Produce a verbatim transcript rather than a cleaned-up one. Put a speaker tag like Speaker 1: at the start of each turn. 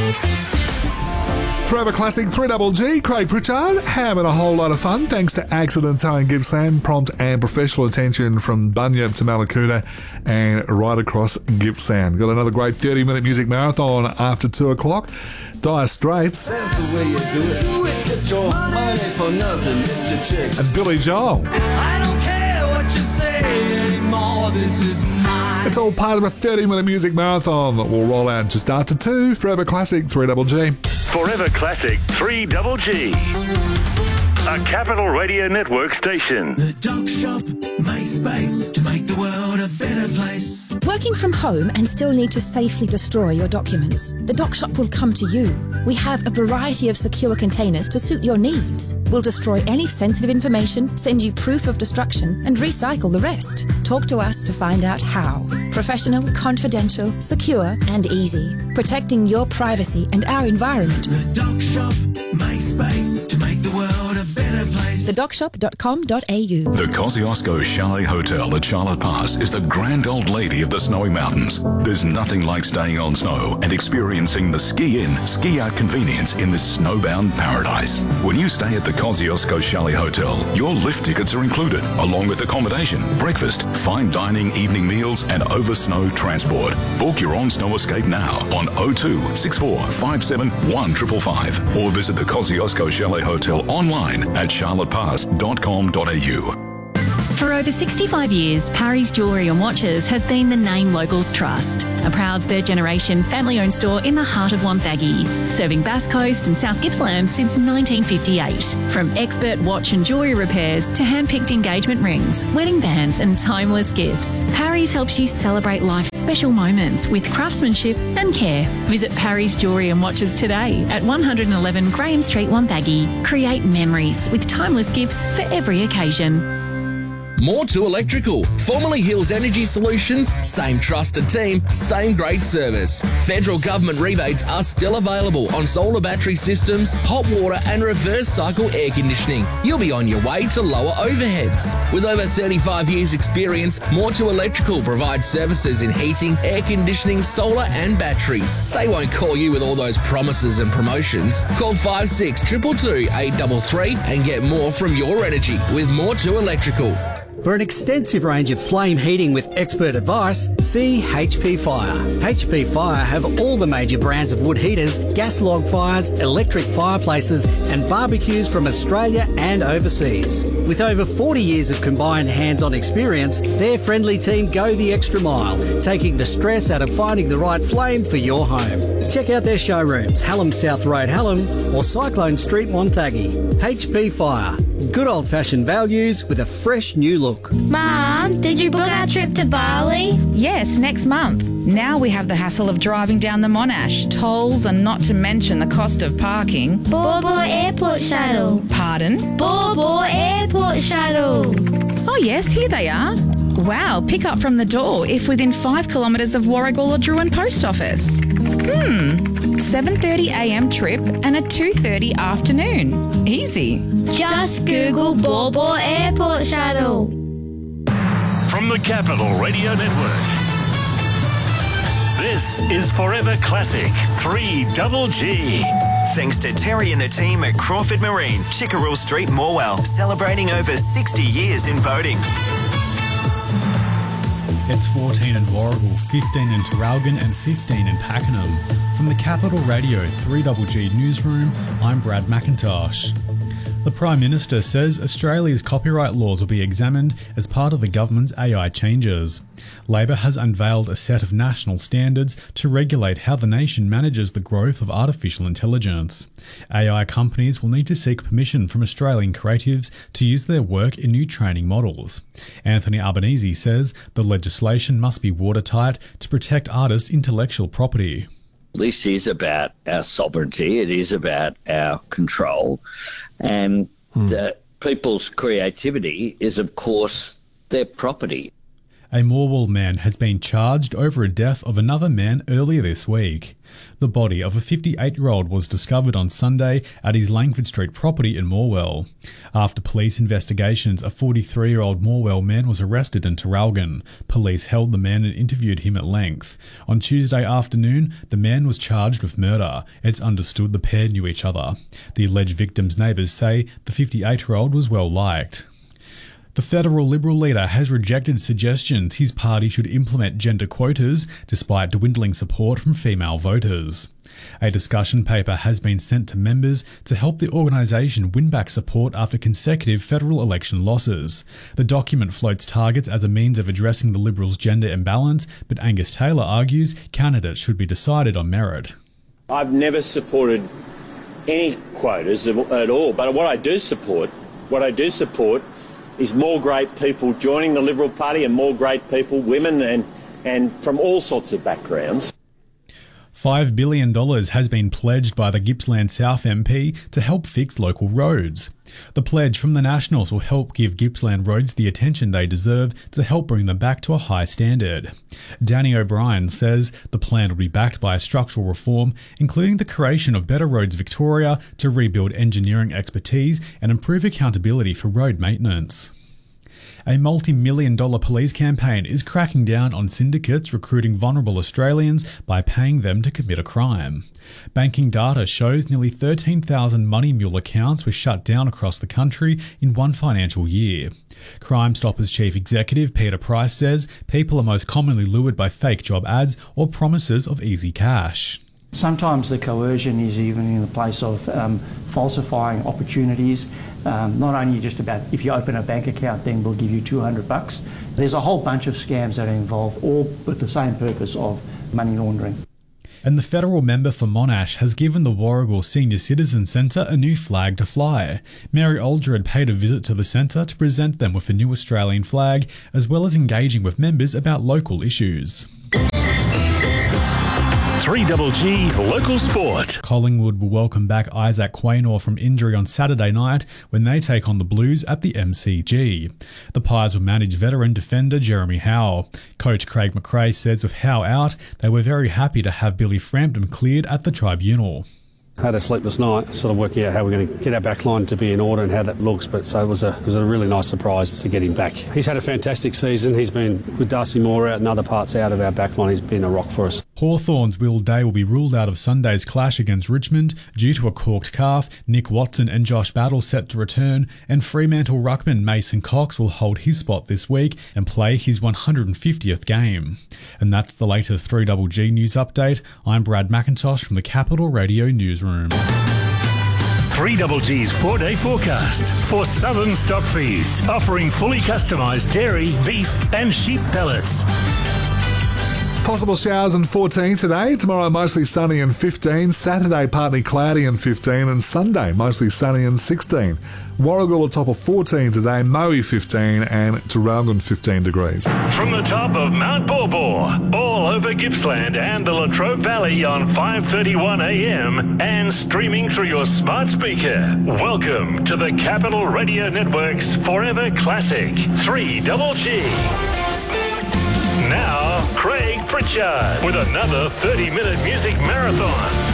Speaker 1: Forever Classic three Double G, Craig Pritchard, having a whole lot of fun thanks to Accident Towing Gippsland, prompt and professional attention from Bunyip to Mallacoota and right across Gippsland. Got another great thirty minute music marathon after two o'clock. Dire Straits.
Speaker 2: That's the way you do it. Do it. Get your money for nothing. Get your chicks.
Speaker 1: And Billy Joel.
Speaker 3: I don't care what you say anymore. This is mine.
Speaker 1: It's all part of a thirty minute music marathon that will roll out just after two. Forever Classic three Double G.
Speaker 4: Forever Classic three Double G. A Capital Radio Network station.
Speaker 3: The Doc Shop makes space to make the world a better place.
Speaker 5: Working from home and still need to safely destroy your documents? The Doc Shop will come to you. We have a variety of secure containers to suit your needs. We'll destroy any sensitive information, send you proof of destruction, and recycle the rest. Talk to us to find out how. Professional, confidential, secure, and easy. Protecting your privacy and our environment.
Speaker 3: The Doc Shop makes space to make the world a better place.
Speaker 5: the doc shop dot com dot a u.
Speaker 6: The Kosciuszko Chalet Hotel at Charlotte Pass is the grand old lady of the snowy mountains. There's nothing like staying on snow and experiencing the ski-in, ski-out convenience in this snowbound paradise. When you stay at the Kosciuszko Chalet Hotel, your lift tickets are included, along with accommodation, breakfast, fine dining, evening meals, and over snow transport. Book your own snow escape now on oh two six four five seven one five five five or visit the Kosciuszko Chalet Hotel online at charlotte pass dot com dot a u.
Speaker 7: For over sixty-five years, Parry's Jewellery and Watches has been the name locals trust. A proud third-generation family-owned store in the heart of Wonthaggi, serving Bass Coast and South Gippsland since nineteen fifty-eight. From expert watch and jewellery repairs to hand-picked engagement rings, wedding bands and timeless gifts, Parry's helps you celebrate life's special moments with craftsmanship and care. Visit Parry's Jewellery and Watches today at one eleven Graham Street, Wonthaggi. Create memories with timeless gifts for every occasion.
Speaker 8: More to Electrical, formerly Hills Energy Solutions, same trusted team, same great service. Federal government rebates are still available on solar battery systems, hot water and reverse cycle air conditioning. You'll be on your way to lower overheads. With over thirty-five years experience, More to Electrical provides services in heating, air conditioning, solar and batteries. They won't call you with all those promises and promotions. Call five six two two two eight three three and get more from your energy with More to Electrical.
Speaker 9: For an extensive range of flame heating with expert advice, see H P Fire. H P Fire have all the major brands of wood heaters, gas log fires, electric fireplaces and barbecues from Australia and overseas. With over forty years of combined hands-on experience, their friendly team go the extra mile, taking the stress out of finding the right flame for your home. Check out their showrooms, Hallam South Road, Hallam or Cyclone Street, Wonthaggi. H P Fire. Good old-fashioned values with a fresh new look.
Speaker 10: Mum, did you book our trip to Bali?
Speaker 11: Yes, next month. Now we have the hassle of driving down the Monash, tolls and not to mention the cost of parking.
Speaker 10: Baw Baw Airport Shuttle.
Speaker 11: Pardon?
Speaker 10: Baw Baw Airport Shuttle.
Speaker 11: Oh yes, here they are. Wow, pick up from the door if within five kilometres of Warragul or Druin Post Office. Hmm, seven thirty a m trip and a two thirty afternoon. Easy.
Speaker 10: Just Google Baw Baw Airport Shuttle.
Speaker 4: From the Capital Radio Network, this is Forever Classic three Double G.
Speaker 12: Thanks to Terry and the team at Crawford Marine, Chickerell Street, Morwell, celebrating over sixty years in boating.
Speaker 13: It's fourteen in Warragul, fifteen in Terralgan and fifteen in Pakenham. From the Capital Radio three Double G Newsroom, I'm Brad McIntosh. The Prime Minister says Australia's copyright laws will be examined as part of the government's A I changes. Labor has unveiled a set of national standards to regulate how the nation manages the growth of artificial intelligence. A I companies will need to seek permission from Australian creatives to use their work in new training models. Anthony Albanese says the legislation must be watertight to protect artists' intellectual property.
Speaker 14: This is about our sovereignty, it is about our control, and hmm. uh, people's creativity is, of course, their property.
Speaker 13: A Morwell man has been charged over a death of another man earlier this week. The body of a fifty-eight-year-old was discovered on Sunday at his Langford Street property in Morwell. After police investigations, a forty-three-year-old Morwell man was arrested in Traralgon. Police held the man and interviewed him at length. On Tuesday afternoon, the man was charged with murder. It's understood the pair knew each other. The alleged victim's neighbours say the fifty-eight-year-old was well liked. The federal Liberal leader has rejected suggestions his party should implement gender quotas despite dwindling support from female voters. A discussion paper has been sent to members to help the organisation win back support after consecutive federal election losses. The document floats targets as a means of addressing the Liberals' gender imbalance, but Angus Taylor argues candidates should be decided on merit.
Speaker 15: I've never supported any quotas at all, but what I do support, what I do support is more great people joining the Liberal Party and more great people, women and, and from all sorts of backgrounds.
Speaker 13: five billion dollars has been pledged by the Gippsland South M P to help fix local roads. The pledge from the Nationals will help give Gippsland roads the attention they deserve to help bring them back to a high standard. Danny O'Brien says the plan will be backed by a structural reform, including the creation of Better Roads Victoria to rebuild engineering expertise and improve accountability for road maintenance. A multi-million dollar police campaign is cracking down on syndicates recruiting vulnerable Australians by paying them to commit a crime. Banking data shows nearly thirteen thousand Money Mule accounts were shut down across the country in one financial year. Crime Stoppers Chief Executive Peter Price says people are most commonly lured by fake job ads or promises of easy cash.
Speaker 16: Sometimes the coercion is even in the place of um, falsifying opportunities. Um, not only just about if you open a bank account, then we'll give you two hundred bucks. There's a whole bunch of scams that are involved, all with the same purpose of money laundering.
Speaker 13: And the federal member for Monash has given the Warragul Senior Citizen Centre a new flag to fly. Mary Aldred paid a visit to the centre to present them with a new Australian flag, as well as engaging with members about local issues.
Speaker 4: three G G Local Sport.
Speaker 13: Collingwood will welcome back Isaac Quaynor from injury on Saturday night when they take on the Blues at the M C G. The Pies will manage veteran defender Jeremy Howe. Coach Craig McRae says with Howe out, they were very happy to have Billy Frampton cleared at the tribunal.
Speaker 17: Had a sleepless night, sort of working out how we're going to get our back line to be in order and how that looks, but so it was a it was a really nice surprise to get him back. He's had a fantastic season. He's been, with Darcy Moore out and other parts out of our back line, he's been a rock for us.
Speaker 13: Hawthorn's Will Day will be ruled out of Sunday's clash against Richmond due to a corked calf. Nick Watson and Josh Battle set to return, and Fremantle ruckman Mason Cox will hold his spot this week and play his one hundred fiftieth game. And that's the latest three G G News Update. I'm Brad McIntosh from the Capital Radio Newsroom.
Speaker 4: three G G's four-day forecast for Southern Stock Feeds, offering fully customised dairy, beef and sheep pellets.
Speaker 1: Possible showers and fourteen today. Tomorrow mostly sunny and fifteen. Saturday partly cloudy and fifteen. And Sunday mostly sunny and sixteen. Warragul a top of fourteen today. Moe fifteen and Traralgon fifteen degrees.
Speaker 4: From the top of Mount Borbor, all over Gippsland and the Latrobe Valley on five thirty-one a m and streaming through your smart speaker. Welcome to the Capital Radio Network's Forever Classic three G G. Now, Craig Pritchard with another thirty minute music marathon.